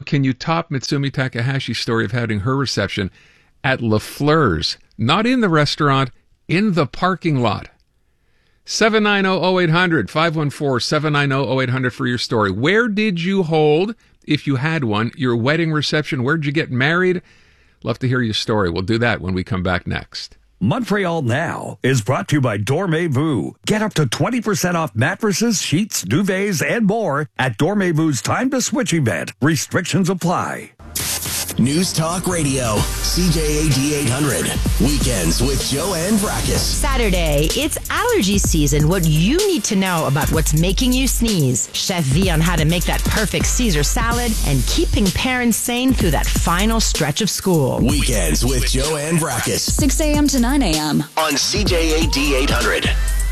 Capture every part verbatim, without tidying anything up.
can you top Mitsumi Takahashi's story of having her reception at LaFleur's, not in the restaurant, in the parking lot? seven nine zero, zero eight hundred, five one four, seven nine zero, zero eight hundred for your story. Where did you hold, if you had one, your wedding reception? Where'd you get married? Love to hear your story. We'll do that when we come back next. Montreal Now is brought to you by Dormez-vous. Get up to twenty percent off mattresses, sheets, duvets, and more at Dormez-vou's Time to Switch event. Restrictions apply. News Talk Radio, C J A D eight hundred. Weekends with Joanne Vrackus. Saturday, it's allergy season. What you need to know about what's making you sneeze. Chef V on how to make that perfect Caesar salad and keeping parents sane through that final stretch of school. Weekends with Joanne Vrackus. six a.m. to nine a.m. on C J A D eight hundred.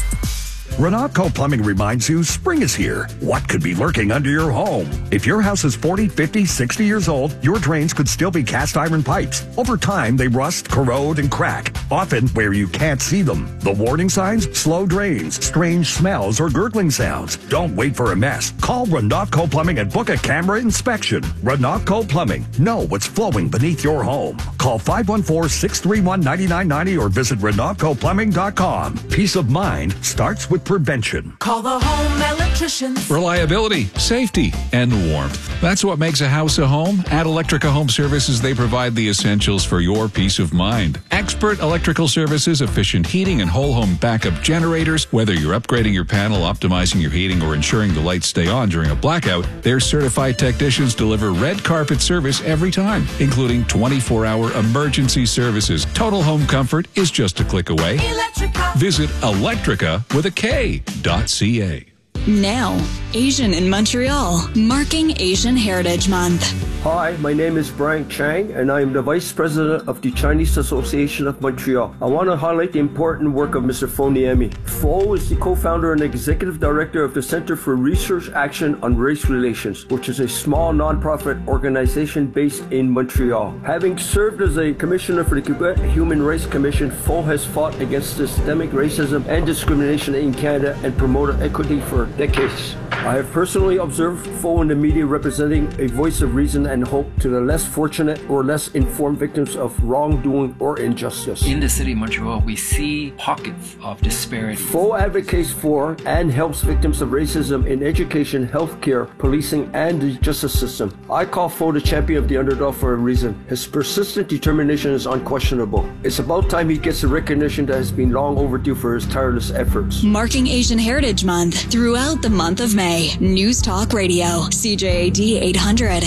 Renatco Plumbing reminds you spring is here. What could be lurking under your home? If your house is forty, fifty, sixty years old, your drains could still be cast iron pipes. Over time, they rust, corrode, and crack, often where you can't see them. The warning signs? Slow drains, strange smells, or gurgling sounds. Don't wait for a mess. Call Renatco Plumbing and book a camera inspection. Renatco Plumbing. Know what's flowing beneath your home. Call five one four, six three one, nine nine nine zero or visit renatco plumbing dot com. Peace of mind starts with prevention. Call the home electricians. Reliability, safety, and warmth. That's what makes a house a home. At Electrica Home Services, they provide the essentials for your peace of mind. Expert electrical services, efficient heating, and whole home backup generators. Whether you're upgrading your panel, optimizing your heating, or ensuring the lights stay on during a blackout, their certified technicians deliver red carpet service every time, including twenty-four hour emergency services. Total home comfort is just a click away. Electrica. Visit Electrica with a K dot C A. Now, Asian in Montreal, marking Asian Heritage Month. Hi, my name is Brian Chang, and I am the Vice President of the Chinese Association of Montreal. I want to highlight the important work of Mister Fo Niemi. Fo is the co-founder and Executive Director of the Center for Research Action on Race Relations, which is a small non-profit organization based in Montreal. Having served as a commissioner for the Quebec Human Rights Commission, Fo has fought against systemic racism and discrimination in Canada and promoted equity for decades. I have personally observed Fo in the media representing a voice of reason and hope to the less fortunate or less informed victims of wrongdoing or injustice. In the city of Montreal, we see pockets of disparity. Fo advocates for and helps victims of racism in education, healthcare, policing, and the justice system. I call Fo the champion of the underdog for a reason. His persistent determination is unquestionable. It's about time he gets the recognition that has been long overdue for his tireless efforts. Marking Asian Heritage Month throughout the month of May. News Talk Radio, C J A D eight hundred.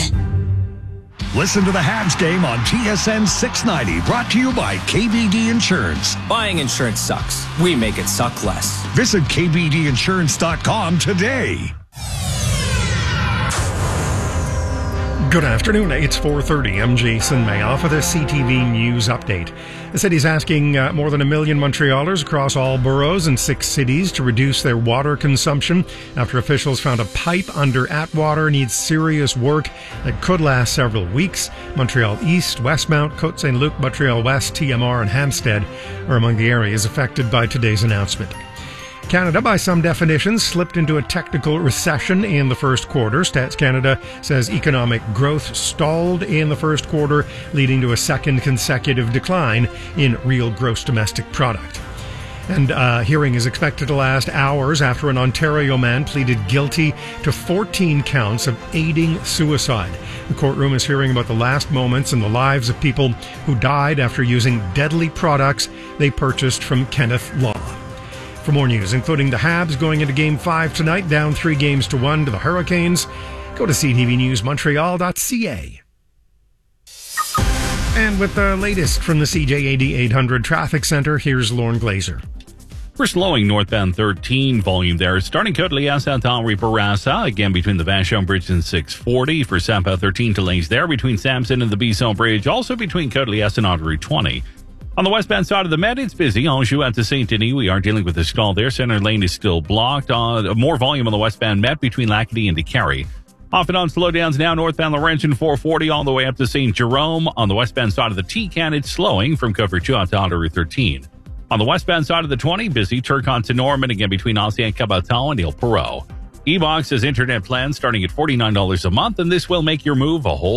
Listen to the Habs game on T S N six ninety, brought to you by K B D Insurance. Buying insurance sucks. We make it suck less. Visit K B D insurance dot com today. Good afternoon. It's four thirty. I'm Jason Mayoff with a C T V News update. The city's asking uh, more than a million Montrealers across all boroughs and six cities to reduce their water consumption after officials found a pipe under Atwater needs serious work that could last several weeks. Montreal East, Westmount, Côte Saint-Luc, Montreal West, T M R, and Hampstead are among the areas affected by today's announcement. Canada, by some definitions, slipped into a technical recession in the first quarter. Stats Canada says economic growth stalled in the first quarter, leading to a second consecutive decline in real gross domestic product. And a hearing is expected to last hours after an Ontario man pleaded guilty to fourteen counts of aiding suicide. The courtroom is hearing about the last moments in the lives of people who died after using deadly products they purchased from Kenneth Law. For more news, including the Habs going into Game five tonight, down three games to one to the Hurricanes, go to c t v news montreal dot c a. And with the latest from the C J A D eight hundred Traffic Center, here's Lorne Glazer. We're slowing northbound thirteen volume there, starting Côte-Liesse at Henri Bourassa, again between the Vachon Bridge and six forty. For southbound thirteen delays there between Sampson and the Bisson Bridge, also between Côte-Liesse and Henri twenty. On the westbound side of the Met, it's busy. Anjou at the Saint Denis, we are dealing with a stall there. Center lane is still blocked. Uh, more volume on the westbound Met between Lacadie and DeCarry. Off and on slowdowns now northbound Laurentian four forty all the way up to Saint Jerome. On the westbound side of the T-Can, it's slowing from Coverture to Henri thirteen. On the westbound side of the twenty, busy Turcotte to Norman, again between Ancien Caboton and Ile Perrot. E-Box has internet plans starting at forty-nine dollars a month, and this will make your move a whole